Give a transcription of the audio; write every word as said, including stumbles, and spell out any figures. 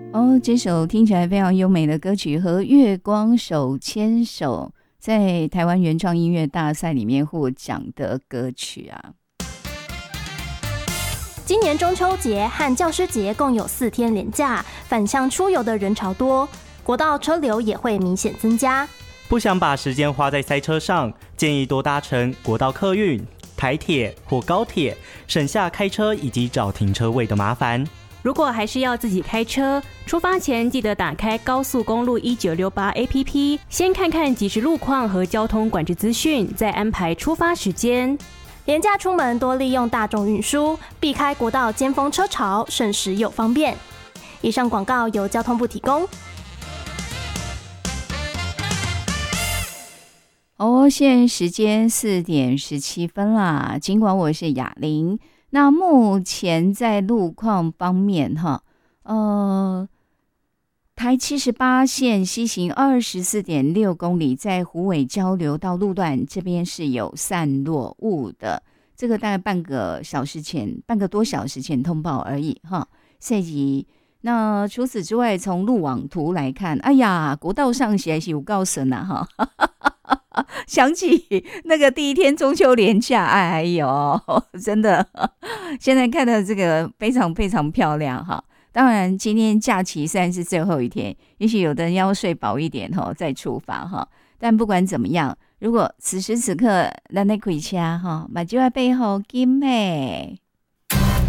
哦，这首听起来非常优美的歌曲和月光手牵手，在台湾原创音乐大赛里面获奖的歌曲啊。 今年中秋节和教师节共有四天连假，返乡出游的人潮多，国道车流也会明显增加。 不想把时间花在塞车上，建议多搭乘国道客运、台铁或高铁，省下开车以及找停车位的麻烦。 如果还是要自己开车，出发前记得打开高速公路一九六八 A P P， 先看看即时路况和交通管制资讯，再安排出发时间。 连假出门多利用大众运输，避开国道尖峰车潮，省时又方便。以上广告由交通部提供。 哦，现在时间四点十七分啦。尽管我是雅玲，那目前在路况方面哈，呃，台七十八线西行二十四点六公里，在虎尾交流道路段这边是有散落雾的，这个大概半个小时前，半个多小时前通报而已哈。所以那除此之外，从路网图来看，哎呀，国道上是还是有够神啊哈。想起那个第一天中秋连假，哎呦，真的，现在看的这个非常非常漂亮哈。当然，今天假期虽然是最后一天，也许有的人要睡饱一点哈，再出发哈。但不管怎么样，如果此时此刻咱在开车哈，目睭要背好紧嘿。